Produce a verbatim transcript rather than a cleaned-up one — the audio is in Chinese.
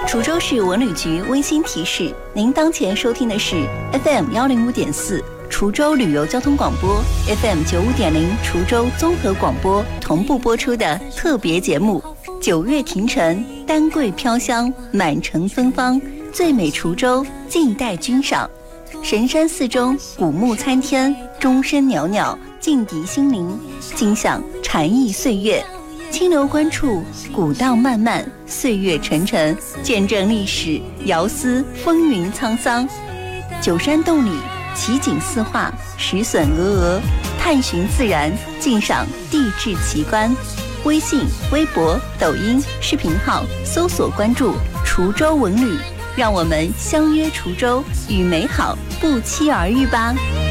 滁州市文旅局温馨提示：您当前收听的是 F M 幺零五点四滁州旅游交通广播 ，F M 九五点零滁州综合广播同步播出的特别节目《九月庭城，丹桂飘香，满城芬芳，最美滁州静待君赏。神山寺中古木参天，钟声袅袅，静涤心灵，尽享禅意岁月。清流关处，古道漫漫，岁月沉沉，见证历史，遥思风云沧桑。九山洞里，奇景四画，石笋峨峨，探寻自然，尽赏地质奇观。微信、微博、抖音视频号搜索关注滁州文旅，让我们相约滁州，与美好不期而遇吧。